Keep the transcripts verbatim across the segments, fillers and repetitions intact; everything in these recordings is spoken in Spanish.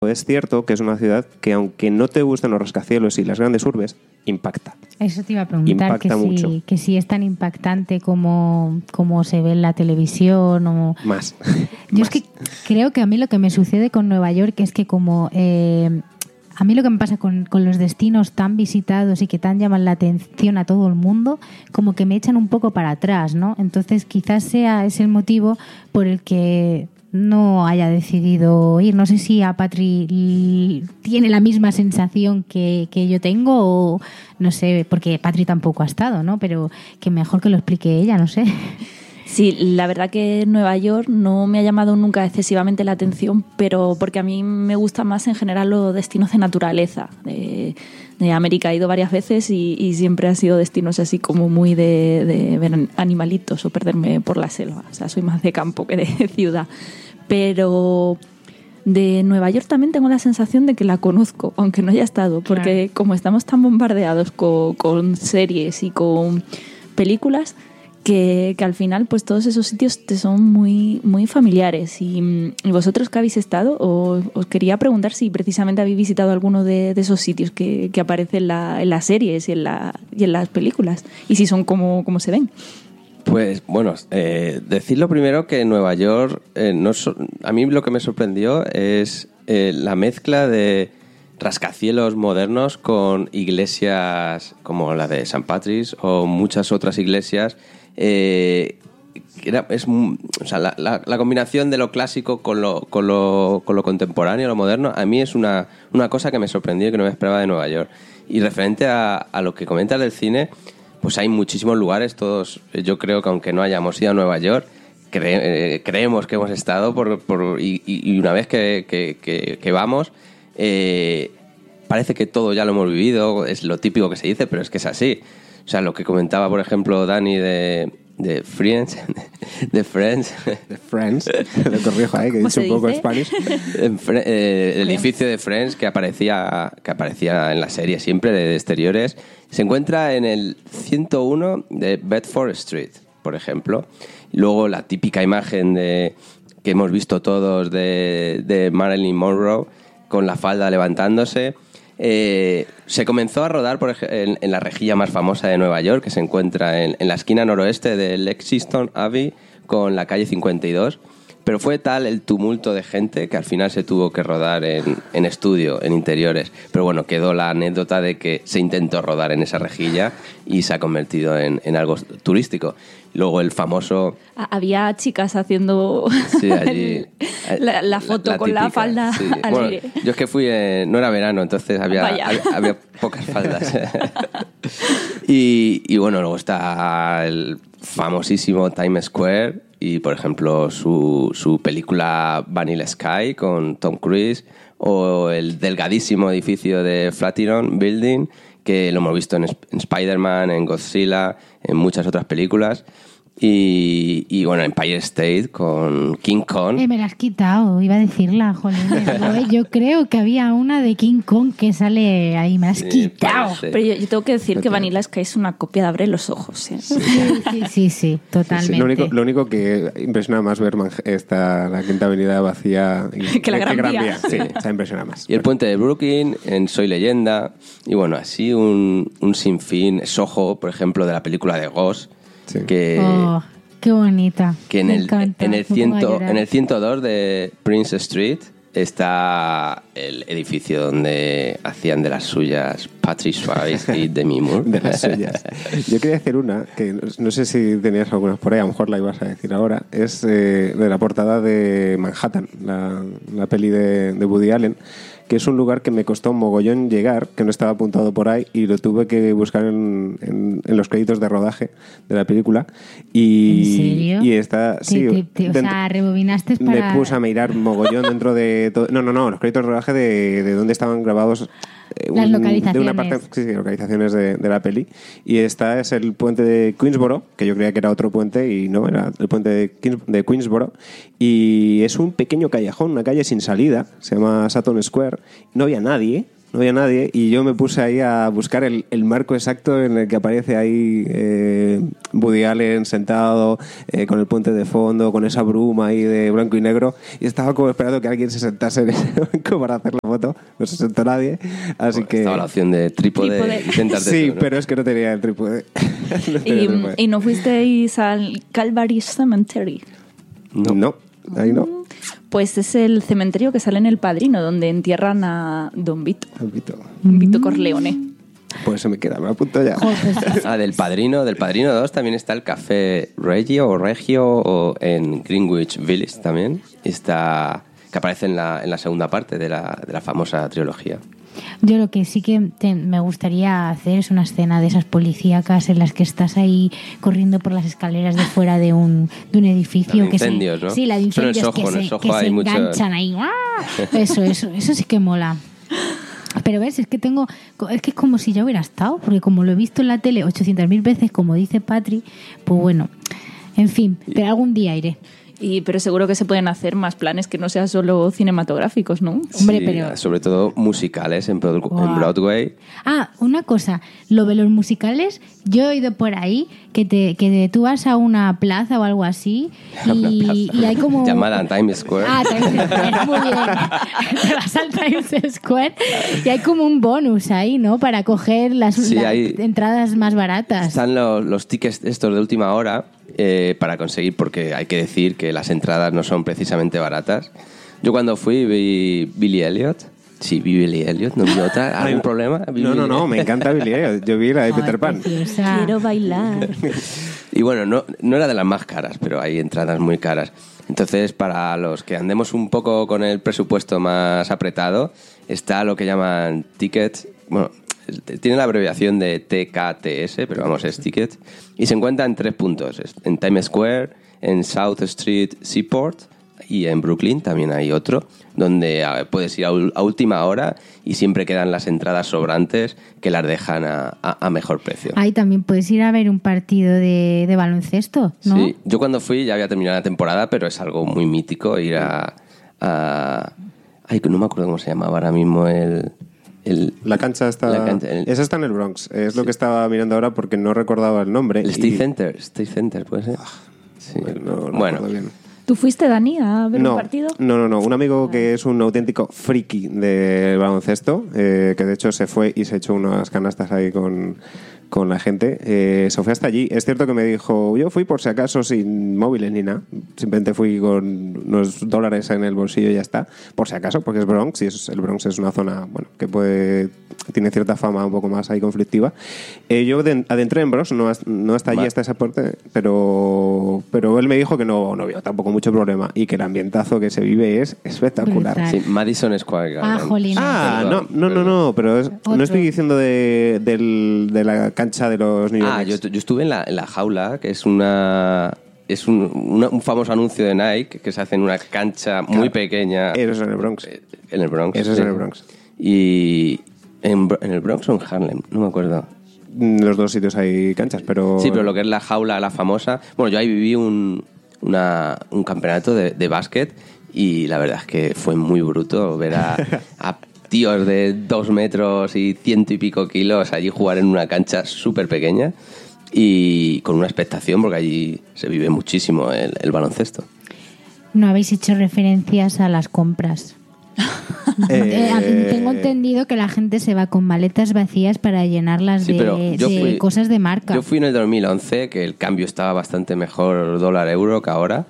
es cierto que es una ciudad que, aunque no te gusten los rascacielos y las grandes urbes, impacta. Eso te iba a preguntar, Impacta que mucho. si, que si es tan impactante como, como se ve en la televisión o... Más. Yo Más. es que creo que a mí lo que me sucede con Nueva York es que como... Eh, a mí lo que me pasa con, con los destinos tan visitados y que tan llaman la atención a todo el mundo, como que me echan un poco para atrás, ¿no? Entonces quizás sea ese el motivo por el que no haya decidido ir. No sé si a Patri tiene la misma sensación que, que yo tengo o no sé, porque Patri tampoco ha estado, ¿no? Pero que mejor que lo explique ella, no sé. Sí, la verdad que Nueva York no me ha llamado nunca excesivamente la atención, pero porque a mí me gustan más en general los destinos de naturaleza. De, de América he ido varias veces y, y siempre han sido destinos así como muy de, de ver animalitos o perderme por la selva. O sea, soy más de campo que de ciudad. Pero de Nueva York también tengo la sensación de que la conozco, aunque no haya estado, porque claro, como estamos tan bombardeados con, con series y con películas, que, que al final pues todos esos sitios te son muy, muy familiares. Y, y vosotros que habéis estado, os, os quería preguntar si precisamente habéis visitado alguno de, de esos sitios que, que aparecen en, la, en las series y en, la, y en las películas, y si son como, como se ven. Pues bueno, eh, decirlo primero que Nueva York, eh, no so, a mí lo que me sorprendió es eh, la mezcla de rascacielos modernos con iglesias como la de Saint Patrick's o muchas otras iglesias. Eh, era, es, o sea, la, la, la combinación de lo clásico con lo, con lo, con lo contemporáneo, lo moderno, a mí es una, una cosa que me sorprendió y que no me esperaba de Nueva York. Y referente a, a lo que comentas del cine, pues hay muchísimos lugares, todos, yo creo que aunque no hayamos ido a Nueva York, cre, eh, creemos que hemos estado por, por, y, y una vez que, que, que, que vamos, eh, parece que todo ya lo hemos vivido, es lo típico que se dice, pero es que es así. O sea, lo que comentaba, por ejemplo, Dani de, de Friends, de Friends. De Friends, le corrijo ahí, que he dicho un poco Spanish. eh, el edificio de Friends que aparecía, que aparecía en la serie siempre de exteriores, se encuentra en el ciento uno de Bedford Street, por ejemplo. Luego la típica imagen de, que hemos visto todos de, de Marilyn Monroe con la falda levantándose. Eh, se comenzó a rodar por ej- en, en la rejilla más famosa de Nueva York, que se encuentra en, en la esquina noroeste de Lexington Avenue con la calle cincuenta y dos, pero fue tal el tumulto de gente que al final se tuvo que rodar en, en estudio, en interiores. Pero bueno, quedó la anécdota de que se intentó rodar en esa rejilla y se ha convertido en, en algo turístico. Luego el famoso... Había chicas haciendo sí, allí, la, la foto la, la con típica, la falda sí. al Bueno, aire. yo es que fui, eh, no era verano, entonces había, había, había pocas faldas. y, y bueno, luego está el famosísimo Times Square y, por ejemplo, su, su película Vanilla Sky con Tom Cruise, o el delgadísimo edificio de Flatiron Building, que lo hemos visto en, en Spider-Man, en Godzilla, en muchas otras películas. Y, y bueno, Empire State con King Kong. Eh, me la has quitado, iba a decirla, jolín. Yo creo que había una de King Kong que sale ahí, me la has sí, quitado. Pero yo, yo tengo que decir okay. que Vanilla Sky es una copia de Abre los ojos. ¿eh? Sí, sí, sí, sí, totalmente. Sí, sí, lo, único, lo único que impresiona más ver esta, la Quinta Avenida vacía y, que la Gran, Gran Vía. Vía. Sí, se impresiona más. Y el puente de Brooklyn, en Soy Leyenda. Y bueno, así un, un sinfín. Soho, por ejemplo, de la película de Ghost. Sí. Que, oh, qué bonita. Que en Me el, encanta. en, el ciento, en el ciento dos de Prince Street está el edificio donde hacían de las suyas Patrick Swayze y Demi Moore. De las suyas. Yo quería hacer una, que no sé si tenías algunas por ahí, a lo mejor la ibas a decir ahora, es eh, de la portada de Manhattan, la, la peli de, de Woody Allen, que es un lugar que me costó un mogollón llegar, que no estaba apuntado por ahí, y lo tuve que buscar en, en, en los créditos de rodaje de la película. Y, ¿En serio? Y está, sí, te, te, o sea, rebobinaste para... Me puse a mirar mogollón dentro de... Todo, no, no, no, los créditos de rodaje de, de dónde estaban grabados... Un, las localizaciones. De una parte, sí, sí, localizaciones de, de la peli. Y esta es el puente de Queensboro, que yo creía que era otro puente y no, era el puente de, Queens, de Queensboro. Y es un pequeño callejón, una calle sin salida, se llama Sutton Square. No había nadie, no había nadie, y yo me puse ahí a buscar el, el marco exacto en el que aparece ahí eh, Woody Allen sentado eh, con el puente de fondo, con esa bruma ahí de blanco y negro, y estaba como esperando que alguien se sentase en ese banco para hacer la foto. No se sentó nadie, así Bueno, que... Estaba la opción de trípode, Trípode. y sentarte Sí, tú, ¿no? pero es que no tenía el trípode. No tenía Y, el trípode. y no fuisteis al Calvary Cemetery. No. no, ahí no. Pues es el cementerio que sale en El Padrino, donde entierran a Don Vito, Poquito. Vito Corleone. Pues se me queda, me apunto ya. Joder, Ah, del Padrino, del Padrino dos también está el Café Regio o Regio o en Greenwich Village también. Está que aparece en la, en la segunda parte de la, de la famosa trilogía. yo lo que sí que te- me gustaría hacer es una escena de esas policíacas en las que estás ahí corriendo por las escaleras de fuera de un, de un edificio. La de que se- incendios, ¿no? Sí, la de Eso en el incendios Soho, que, en el se, Soho que hay se mucho- enganchan ahí. ¡Ah! Eso, eso, eso sí que mola. Pero ves, es que tengo, es que es como si ya hubiera estado, porque como lo he visto en la tele ochocientas mil veces, como dice Patri, pues bueno, en fin, pero algún día iré. Y, pero seguro que se pueden hacer más planes que no sean solo cinematográficos, ¿no? Hombre, Sí, pero- sobre todo musicales en, Broad- en Guau. Broadway. Ah, una cosa, lo de los musicales, yo he oído por ahí que te que te- tú vas a una plaza o algo así y, y hay como... Llamada Times Square. Ah, Times Square, muy bien. Te vas al Times Square y hay como un bonus ahí, ¿no? Para coger las, Sí, las hay- entradas más baratas. Están los, los tickets estos de última hora eh, para conseguir, porque hay que decir que las entradas no son precisamente baratas. Yo cuando fui vi Billy Elliot. Sí, vi Billy Elliot, no vi otra. ¿Algún Ay, problema? Vi No, no, Billy no, me encanta Billy Elliot. Yo vi la de Ay, Peter Pan. preciosa. Quiero bailar. Y bueno, no, no era de las más caras, pero hay entradas muy caras. Entonces, para los que andemos un poco con el presupuesto más apretado, está lo que llaman tickets. Bueno, tiene la abreviación de T K T S, pero vamos, es ticket. Y se encuentra en tres puntos: en Times Square, en South Street Seaport y en Brooklyn también hay otro, donde a, puedes ir a, ul- a última hora y siempre quedan las entradas sobrantes que las dejan a, a- a mejor precio. Ahí también puedes ir a ver un partido de, de baloncesto, ¿no? Sí, yo cuando fui ya había terminado la temporada, pero es algo muy mítico ir a... a- ay, no me acuerdo cómo se llamaba ahora mismo el... el La cancha está... La cancha, el- Esa está en el Bronx. Es lo que estaba mirando ahora porque no recordaba el nombre. el y- State Center, State Center, ¿puede ser? Sí. No, no bueno, recuerdo bien. ¿Tú fuiste, Dani, a ver no, un partido? No, no, no. Un amigo que es un auténtico friki del baloncesto, eh, que de hecho se fue y se echó unas canastas ahí con, con la gente, eh, se fue hasta allí. Es cierto que me dijo, yo fui por si acaso sin móviles ni nada. Simplemente fui con unos dólares en el bolsillo y ya está. Por si acaso, porque es Bronx y es, el Bronx es una zona, bueno, que puede tiene cierta fama un poco más ahí conflictiva. Eh, yo de- adentré en Bronx, no, has- no hasta allí, Vale. hasta esa parte, pero, pero él me dijo que no, no vio tampoco mucho problema y que el ambientazo que se vive es espectacular. Brutal. sí, Madison Square Ah, Garden. jolín. Ah, no, Perdón, no, no, perdón. no, pero es- Otro. no estoy diciendo de, del- de la cancha de los New York Ah, yo, Knicks. yo estuve en la, en la jaula, que es una... Es un, una- un famoso anuncio de Nike que se hace en una cancha muy Claro. pequeña. Eso es en el Bronx. Eh, En el Bronx. Eso es sí. en el Bronx. Y en, Bro- en el Bronx o en Harlem, no me acuerdo. En los dos sitios hay canchas, pero... Sí, pero lo que es la jaula, la famosa... Bueno, yo ahí viví un, una- un campeonato de, de básquet y la verdad es que fue muy bruto ver a, a tíos de dos metros y ciento y pico kilos allí jugar en una cancha súper pequeña y con una expectación porque allí se vive muchísimo el, el baloncesto. No habéis hecho referencias a las compras. Eh, Eh, tengo entendido que la gente se va con maletas vacías para llenarlas Sí, de, pero yo de fui- cosas de marca. Yo fui en el dos mil once, que el cambio estaba bastante mejor dólar-euro que ahora.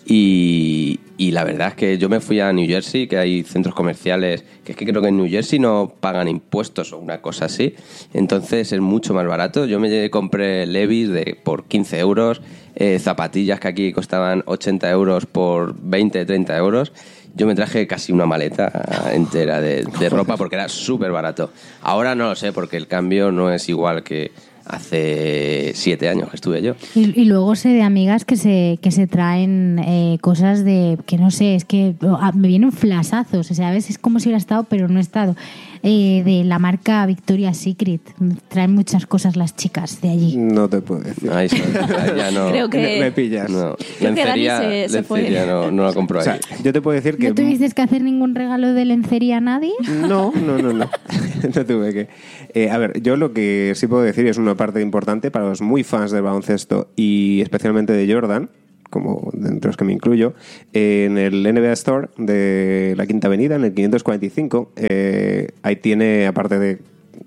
Y, y la verdad es que yo me fui a New Jersey, que hay centros comerciales, que es que creo que en New Jersey no pagan impuestos o una cosa así. Entonces es mucho más barato. Yo me compré Levi's de, por quince euros, eh, zapatillas que aquí costaban ochenta euros por veinte, treinta euros. Yo me traje casi una maleta entera de, de ropa porque era súper barato. Ahora no lo sé porque el cambio no es igual que hace siete años que estuve yo. Y, y luego sé de amigas que se, que se traen eh, cosas de, que no sé, es que ah, me vienen flashazos, o sea, a veces es como si hubiera estado, pero no he estado, eh, de la marca Victoria's Secret. Traen muchas cosas las chicas de allí. No te puedo decir. Ahí sí, ya no. Creo que- Me, me pillas. No, Creo que Dani lencería, se- se fue. lencería no, no la compro O ahí. sea, yo te puedo decir que... ¿No tuviste que hacer ningún regalo de lencería a nadie? No, no, no, no. no tuve que. Eh, a ver, yo lo que sí puedo decir es una parte importante para los muy fans del baloncesto y especialmente de Jordan, como dentro de los que me incluyo, en el N B A Store de la Quinta Avenida, en el quinientos cuarenta y cinco, eh, ahí tiene, aparte de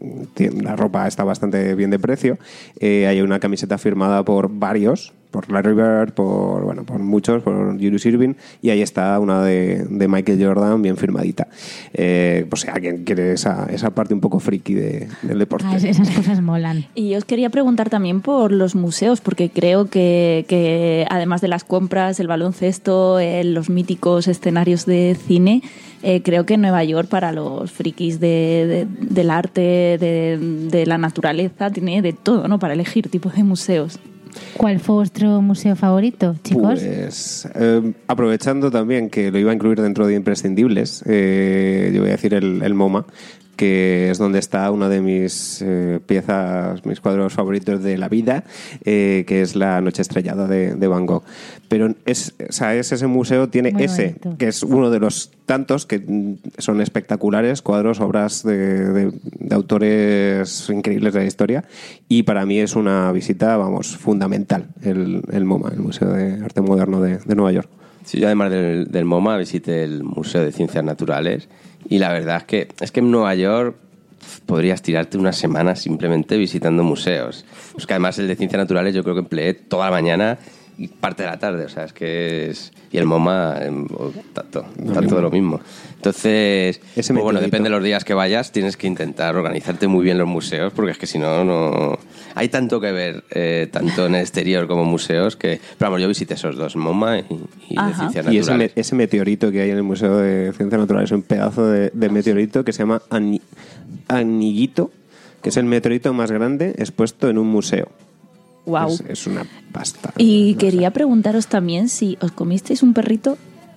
la ropa está bastante bien de precio, eh, hay una camiseta firmada por varios, por Larry Bird, por bueno, por muchos, por Julius Irving, y ahí está una de, de Michael Jordan bien firmadita. Eh, pues si alguien quiere esa, esa parte un poco friki de, del deporte. Ah, esas cosas molan. Y os quería preguntar también por los museos, porque creo que, que además de las compras, el baloncesto, eh, los míticos escenarios de cine, eh, creo que Nueva York para los frikis de, de, del arte, de, de la naturaleza, tiene de todo, ¿no? Para elegir tipos de museos. ¿Cuál fue vuestro museo favorito, chicos? Pues eh, aprovechando también que lo iba a incluir dentro de imprescindibles, eh, yo voy a decir el, el MoMA, que es donde está una de mis eh, piezas, mis cuadros favoritos de la vida, eh, que es La Noche Estrellada de, de Van Gogh. Pero es, o sea, es ese museo tiene Muy ese, bonito. que es uno de los tantos que son espectaculares, cuadros, obras de, de, de autores increíbles de la historia, y para mí es una visita, vamos, fundamental, el, el MoMA, el Museo de Arte Moderno de, de Nueva York. Sí, yo además del, del MoMA visité el Museo de Ciencias Naturales y la verdad es que es que en Nueva York podrías tirarte una semana simplemente visitando museos. Pues que además el de Ciencias Naturales yo creo que empleé toda la mañana y parte de la tarde, o sea, es que es... Y el MoMA, eh, tanto, tanto de lo mismo. Entonces, pues bueno, depende de los días que vayas, tienes que intentar organizarte muy bien los museos, porque es que si no, no... Hay tanto que ver, eh, tanto en el exterior como museos, que... Pero vamos, yo visité esos dos, MoMA y, y de Ciencias Naturales. Y ese, me, ese meteorito que hay en el Museo de Ciencias Naturales, un pedazo de, de meteorito que se llama Ani, Aniguito, que es el meteorito más grande expuesto en un museo. Wow. Es, es una pasta. Y no quería sé. preguntaros también si os comisteis un perrito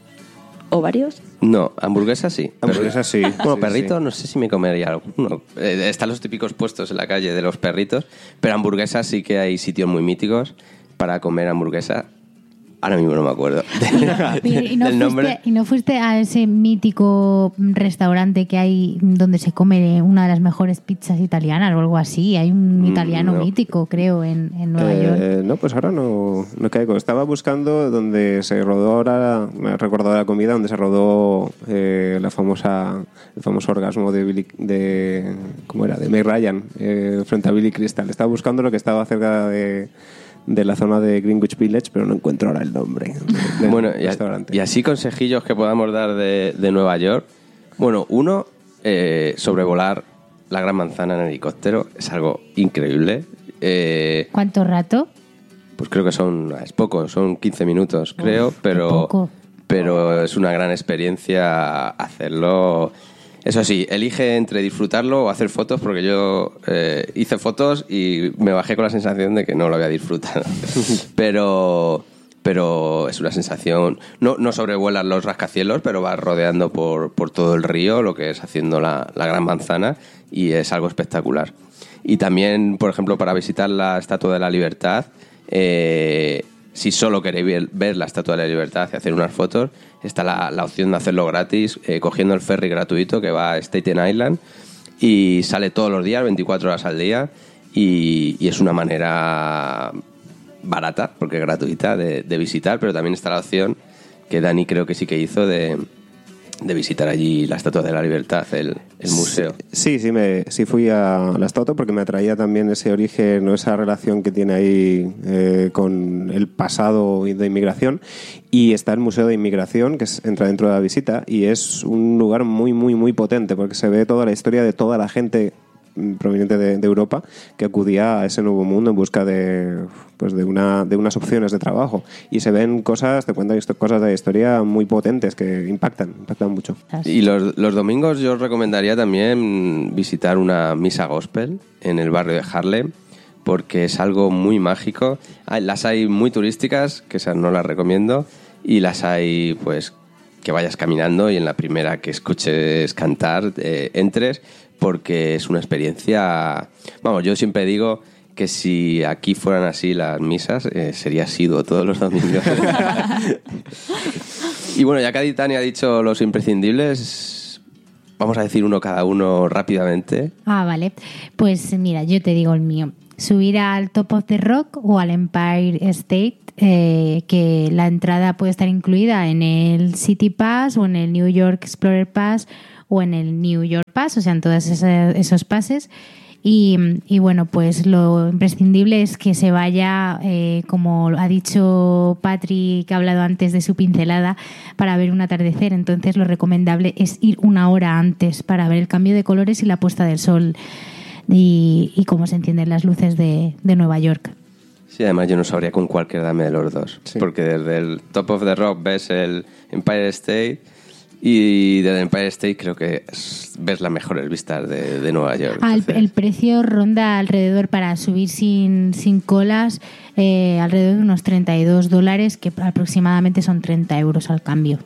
o varios. No, hamburguesa sí. Hamburguesa sí. Bueno, Sí, perrito sí. no sé si me comería alguno. Eh, están los típicos puestos en la calle de los perritos, pero hamburguesas sí que hay sitios muy míticos para comer hamburguesa. Ahora mismo no me acuerdo Y, y, no del nombre. fuiste, ¿Y no fuiste a ese mítico restaurante que hay donde se come una de las mejores pizzas italianas o algo así? Hay un Mm, italiano no. mítico, creo, en, en Nueva Eh, York. no, pues ahora no, no caigo. Estaba buscando donde se rodó ahora, me he recordado la comida, donde se rodó eh, la famosa, el famoso orgasmo de Billy, de, ¿cómo era? De Meg Ryan eh, frente a Billy Crystal. Estaba buscando lo que estaba cerca de, de la zona de Greenwich Village, pero no encuentro ahora el nombre del Bueno, y, a- restaurante. y así consejillos que podamos dar de, de Nueva York. Bueno, uno, eh, sobrevolar la Gran Manzana en helicóptero es algo increíble. Eh, ¿Cuánto rato? pues creo que son, es poco, son quince minutos, creo, Uf, qué pero, poco. pero es una gran experiencia hacerlo. Eso sí, elige entre disfrutarlo o hacer fotos, porque yo eh, hice fotos y me bajé con la sensación de que no lo había disfrutado. pero, pero es una sensación... No, no sobrevuelas los rascacielos, pero vas rodeando por, por todo el río, lo que es haciendo la, la Gran Manzana, y es algo espectacular. Y también, por ejemplo, para visitar la Estatua de la Libertad, eh, si solo queréis ver, ver la Estatua de la Libertad y hacer unas fotos, está la, la opción de hacerlo gratis, eh, cogiendo el ferry gratuito que va a Staten Island, y sale todos los días, veinticuatro horas al día, y, y es una manera barata, porque es gratuita, de, de visitar, pero también está la opción que Dani creo que sí que hizo de, de visitar allí la Estatua de la Libertad, el, el museo. Sí, sí, me, sí fui a la estatua porque me atraía también ese origen, o esa relación que tiene ahí eh, con el pasado de inmigración. Y está el Museo de Inmigración, que es, entra dentro de la visita, y es un lugar muy, muy, muy potente porque se ve toda la historia de toda la gente proveniente de, de Europa que acudía a ese nuevo mundo en busca de, pues de, una, de unas opciones de trabajo, y se ven cosas, te cuentan esto, cosas de la historia muy potentes que impactan, impactan mucho. Y los, los domingos yo os recomendaría también visitar una misa gospel en el barrio de Harlem, porque es algo muy mágico. Hay, las hay muy turísticas, que esas no las recomiendo, y las hay pues que vayas caminando y en la primera que escuches cantar eh, entres, porque es una experiencia... Vamos, yo siempre digo que si aquí fueran así las misas, eh, sería asiduo todos los domingos. Y bueno, ya que Tania ha dicho los imprescindibles, vamos a decir uno cada uno rápidamente. Ah, vale. Pues mira, yo te digo el mío. Subir al Top of the Rock o al Empire State, eh, que la entrada puede estar incluida en el City Pass o en el New York Explorer Pass o en el New York Pass, o sea, en todos esos, esos pases. Y, y bueno, pues lo imprescindible es que se vaya, eh, como ha dicho Patri, que ha hablado antes de su pincelada, para ver un atardecer. Entonces lo recomendable es ir una hora antes para ver el cambio de colores y la puesta del sol y, y cómo se encienden las luces de, de Nueva York. Sí, además yo no sabría con cuál quedarme de los dos, sí. Porque desde el Top of the Rock ves el Empire State y desde Empire State creo que ves las mejores vistas de, de Nueva York. Ah, el, el precio ronda alrededor, para subir sin, sin colas, eh, alrededor de unos treinta y dos dólares, que aproximadamente son treinta euros al cambio.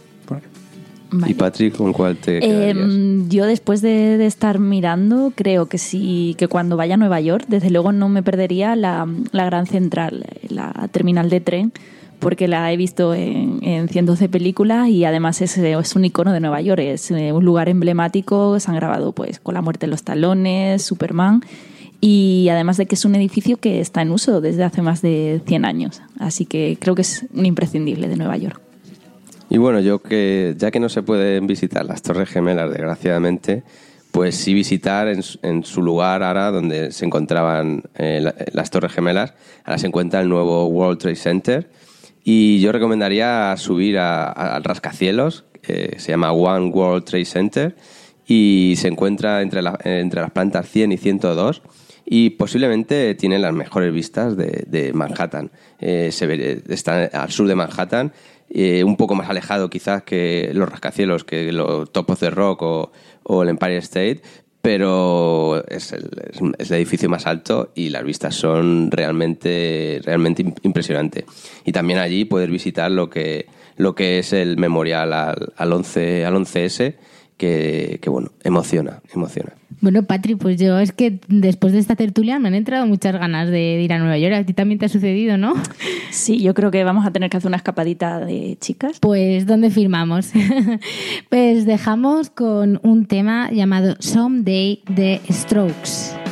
Vale. ¿Y Patrick, con cuál te quedarías? Eh, yo después de, de estar mirando, creo que sí, que cuando vaya a Nueva York, desde luego no me perdería la, la Gran Central, la terminal de tren, porque la he visto en, en ciento doce películas y además es, es un icono de Nueva York, es un lugar emblemático, se han grabado pues con La muerte en los talones, Superman, y además de que es un edificio que está en uso desde hace más de cien años, así que creo que es un imprescindible de Nueva York. Y bueno, yo que ya que no se pueden visitar las Torres Gemelas, desgraciadamente, pues sí visitar en, en su lugar ahora donde se encontraban eh, la, las Torres Gemelas. Ahora se encuentra el nuevo World Trade Center y yo recomendaría subir al rascacielos, que se llama One World Trade Center y se encuentra entre, la, entre las plantas cien y ciento dos y posiblemente tiene las mejores vistas de, de Manhattan. Eh, se ve, está al sur de Manhattan, Eh, un poco más alejado quizás que los rascacielos, que los Top of the Rock o, o el Empire State, pero es el, es el edificio más alto y las vistas son realmente, realmente impresionantes. Y también allí poder visitar lo que, lo que es el memorial al, al, once, al once ese, que, que bueno, emociona, emociona. Bueno, Patri, pues yo es que después de esta tertulia me han entrado muchas ganas de ir a Nueva York. A ti también te ha sucedido, ¿no? Sí, yo creo que vamos a tener que hacer una escapadita de chicas. Pues, ¿dónde firmamos? Pues dejamos con un tema llamado Someday de Strokes.